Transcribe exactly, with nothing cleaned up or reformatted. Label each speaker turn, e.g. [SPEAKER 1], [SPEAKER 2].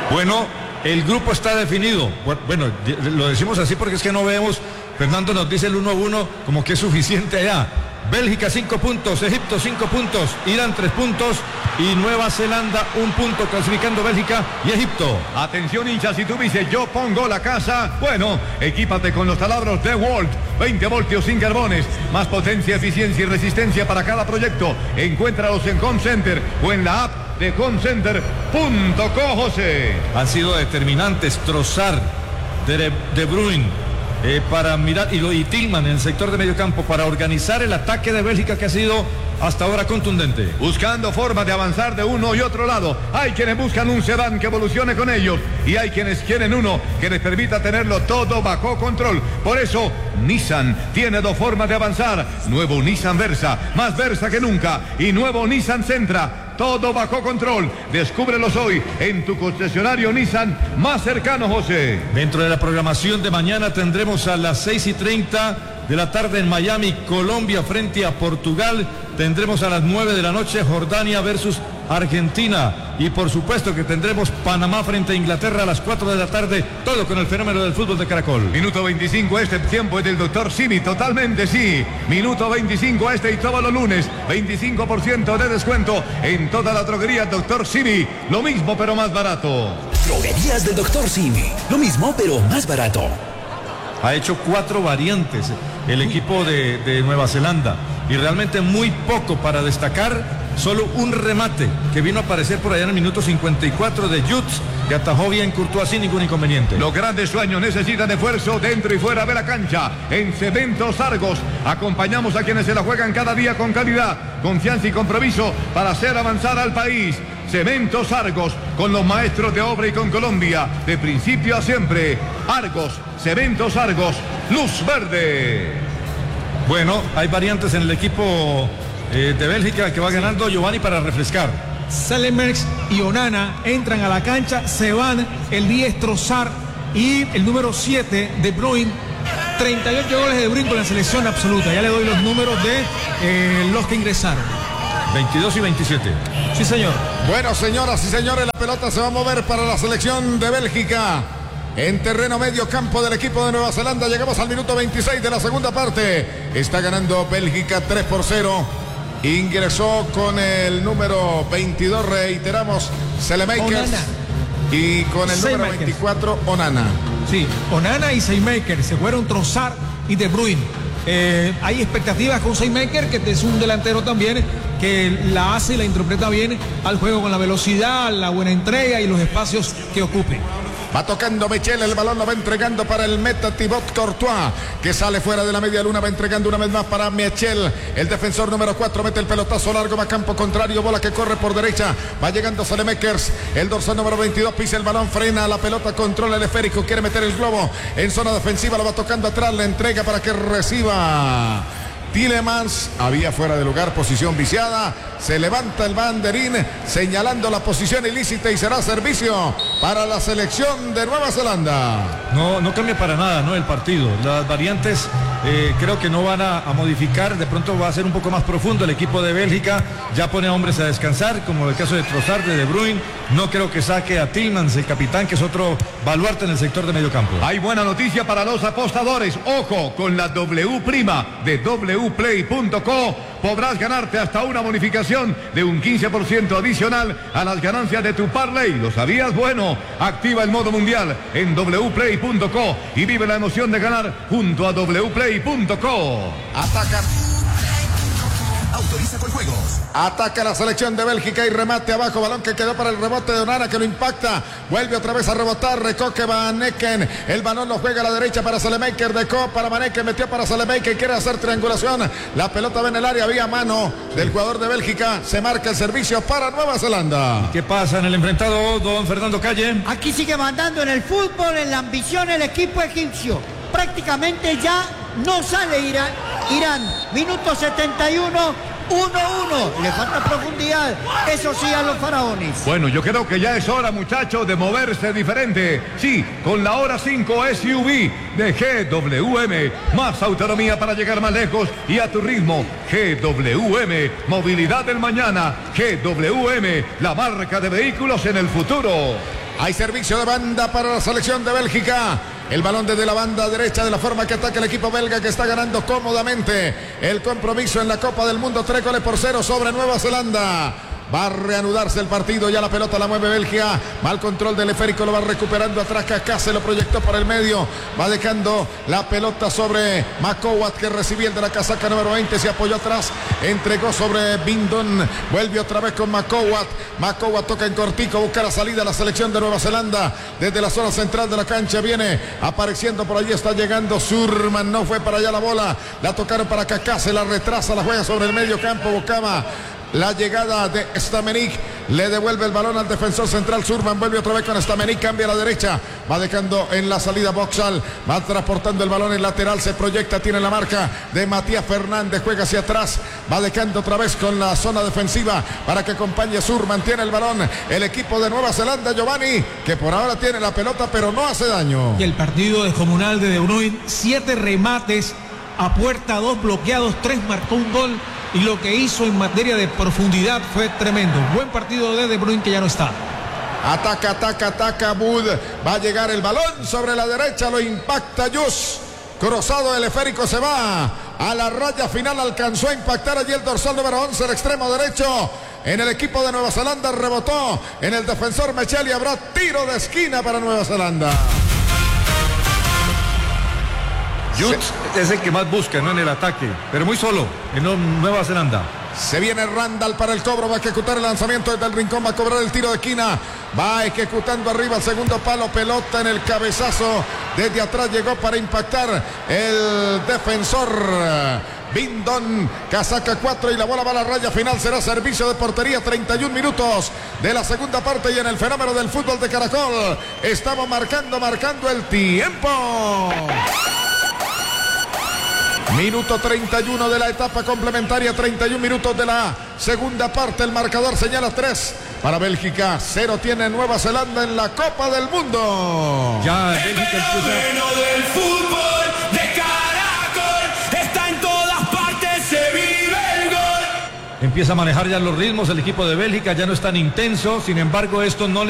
[SPEAKER 1] Bueno, el grupo está definido. Bueno, lo decimos así porque es que no vemos. Fernando nos dice el uno a uno como que es suficiente allá. Bélgica cinco puntos, Egipto cinco puntos, Irán tres puntos y Nueva Zelanda un punto, clasificando Bélgica y Egipto.
[SPEAKER 2] Atención hinchas, si tú dices yo pongo la casa, bueno, equípate con los taladros de Walt, veinte voltios sin carbones, más potencia, eficiencia y resistencia para cada proyecto. Encuéntralos en Home Center o en la app de home center punto co, José.
[SPEAKER 1] Han sido determinantes Trossard, De, de Bruyne, eh, para mirar, y, y Tillman en el sector de medio campo, para organizar el ataque de Bélgica, que ha sido hasta ahora contundente.
[SPEAKER 2] Buscando formas de avanzar de uno y otro lado. Hay quienes buscan un sedán que evolucione con ellos y hay quienes quieren uno que les permita tenerlo todo bajo control. Por eso Nissan tiene dos formas de avanzar. Nuevo Nissan Versa, más Versa que nunca, y nuevo Nissan Sentra, todo bajo control. Descúbrelos hoy en tu concesionario Nissan más cercano, José.
[SPEAKER 1] Dentro de la programación de mañana tendremos a las seis y treinta de la tarde en Miami, Colombia frente a Portugal. Tendremos a las nueve de la noche Jordania versus Argentina. Y por supuesto que tendremos Panamá frente a Inglaterra a las cuatro de la tarde. Todo con el fenómeno del fútbol de Caracol.
[SPEAKER 2] Minuto veinticinco, este tiempo es del doctor Simi, totalmente sí. Minuto veinticinco este y todos los lunes. veinticinco por ciento de descuento en toda la droguería doctor Simi. Lo mismo pero más barato.
[SPEAKER 3] Droguerías del doctor Simi. Lo mismo pero más barato.
[SPEAKER 1] Ha hecho cuatro variantes el equipo de, de Nueva Zelanda y realmente muy poco para destacar, solo un remate que vino a aparecer por allá en el minuto cincuenta y cuatro de Jutz, que atajó bien Courtois sin ningún inconveniente.
[SPEAKER 2] Los grandes sueños necesitan esfuerzo dentro y fuera de la cancha. En Cementos Argos acompañamos a quienes se la juegan cada día con calidad, confianza y compromiso para hacer avanzar al país. Cementos Argos, con los maestros de obra y con Colombia, de principio a siempre. Argos, Cementos Argos, luz verde.
[SPEAKER 1] Bueno, hay variantes en el equipo eh, de Bélgica que va ganando Giovanni para refrescar.
[SPEAKER 4] Saelemaekers y Onana entran a la cancha, se van el diez Trossard y el número siete de Bruyne. treinta y ocho goles de Bruyne con la selección absoluta. Ya le doy los números de eh, los que ingresaron.
[SPEAKER 1] veintidós y veintisiete.
[SPEAKER 4] Sí, señor.
[SPEAKER 5] Bueno, señoras y señores, la pelota se va a mover para la selección de Bélgica. En terreno medio campo del equipo de Nueva Zelanda. Llegamos al minuto veintiséis de la segunda parte. Está ganando Bélgica tres por cero. Ingresó con el número veintidós, reiteramos, Saelemaekers. Y con el número veinticuatro, Onana.
[SPEAKER 4] Sí, Onana y Saelemaekers. Se fueron Trossard y De Bruyne. Eh, hay expectativas con Saelemaekers, que es un delantero también que la hace y la interpreta bien al juego, con la velocidad, la buena entrega y los espacios que ocupe.
[SPEAKER 5] Va tocando Michel, el balón lo va entregando para el meta Thibaut Courtois, que sale fuera de la media luna, va entregando una vez más para Michel, el defensor número cuatro, mete el pelotazo largo, va a campo contrario, bola que corre por derecha, va llegando Saelemaekers, el dorsal número veintidós, pisa el balón, frena la pelota, controla el esférico, quiere meter el globo en zona defensiva, lo va tocando atrás, la entrega para que reciba Tielemans, había fuera de lugar, posición viciada, se levanta el banderín señalando la posición ilícita y será servicio para la selección de Nueva Zelanda.
[SPEAKER 1] No, no cambia para nada, ¿no? El partido, las variantes eh, creo que no van a, a modificar, de pronto va a ser un poco más profundo el equipo de Bélgica, ya pone a hombres a descansar, como el caso de Trossard, de De Bruyne, no creo que saque a Tillmans, el capitán, que es otro baluarte en el sector de medio campo.
[SPEAKER 2] Hay buena noticia para los apostadores, ojo, con la W prima de W play punto co podrás ganarte hasta una bonificación de un quince por ciento adicional a las ganancias de tu parlay. ¿Lo sabías? Bueno, activa el modo mundial en W play punto co y vive la emoción de ganar junto a W play punto co.
[SPEAKER 5] Ataca.
[SPEAKER 3] Autoriza con juegos.
[SPEAKER 5] Ataca la selección de Bélgica y remate abajo, balón que quedó para el rebote de Onana, que lo impacta, vuelve otra vez a rebotar, recoge Van Ecken, el balón lo juega a la derecha para Saelemaekers, dejó para Van Ecken, metió para Saelemaekers, quiere hacer triangulación, la pelota va en el área, había mano del jugador de Bélgica, se marca el servicio para Nueva Zelanda.
[SPEAKER 1] ¿Qué pasa en el enfrentado, don Fernando Calle?
[SPEAKER 6] Aquí sigue mandando en el fútbol, en la ambición, el equipo egipcio. Prácticamente ya no sale Irán. Irán, minuto setenta y uno, uno uno. Le falta profundidad, eso sí, a los faraones.
[SPEAKER 2] Bueno, yo creo que ya es hora, muchachos, de moverse diferente. Sí, con la hora cinco S U V de G W M. Más autonomía para llegar más lejos y a tu ritmo. G W M, movilidad del mañana. G W M, la marca de vehículos en el futuro.
[SPEAKER 5] Hay servicio de banda para la selección de Bélgica. El balón desde la banda derecha de la forma que ataca el equipo belga, que está ganando cómodamente el compromiso en la Copa del Mundo. Tres goles por cero sobre Nueva Zelanda. Va a reanudarse el partido, ya la pelota la mueve Bélgica, mal control del esférico, lo va recuperando atrás, Kaká se lo proyectó por el medio, va dejando la pelota sobre Makowat, que recibía el de la casaca número veinte, se apoyó atrás, entregó sobre Bindon, vuelve otra vez con Makowat, Makowat toca en cortico, busca la salida a la selección de Nueva Zelanda, desde la zona central de la cancha viene apareciendo por allí, está llegando Surman, no fue para allá la bola, la tocaron para Kaká, se la retrasa, la juega sobre el medio campo, buscaba la llegada de Stamenik, le devuelve el balón al defensor central. Surman vuelve otra vez con Stamenik, cambia a la derecha, va dejando en la salida Boxall, va transportando el balón en lateral, se proyecta, tiene la marca de Matías Fernández, juega hacia atrás, va dejando otra vez con la zona defensiva para que acompañe Surman, tiene el balón el equipo de Nueva Zelanda, Giovanni, que por ahora tiene la pelota pero no hace daño.
[SPEAKER 4] Y el partido descomunal de De Bruyne, siete remates a puerta, dos bloqueados, tres marcó un gol. Y lo que hizo en materia de profundidad fue tremendo. Buen partido de De Bruyne, que ya no está.
[SPEAKER 5] Ataca, ataca, ataca Bud. Va a llegar el balón sobre la derecha. Lo impacta Yus. Cruzado el esférico, se va a la raya final. Alcanzó a impactar allí el dorsal número once, el extremo derecho. En el equipo de Nueva Zelanda rebotó en el defensor Mechel y habrá tiro de esquina para Nueva Zelanda.
[SPEAKER 1] Jutz es el que más busca, ¿no? En el ataque, pero muy solo en Nueva Zelanda.
[SPEAKER 5] Se viene Randall para el cobro, va a ejecutar el lanzamiento desde el rincón, va a cobrar el tiro de esquina, va ejecutando arriba el segundo palo, pelota en el cabezazo, desde atrás llegó para impactar el defensor Bindon, casaca cuatro y la bola va a la raya final, será servicio de portería, treinta y un minutos de la segunda parte y en el fenómeno del fútbol de Caracol estamos marcando, marcando el tiempo. Minuto treinta y uno de la etapa complementaria, treinta y un minutos de la segunda parte. El marcador señala tres para Bélgica, cero tiene Nueva Zelanda en la Copa del Mundo.
[SPEAKER 1] Ya Bélgica
[SPEAKER 7] El fenómeno del fútbol de Caracol está en todas partes, se vive el gol.
[SPEAKER 1] empieza a manejar ya los ritmos el equipo de Bélgica, ya no es tan intenso, sin embargo esto no le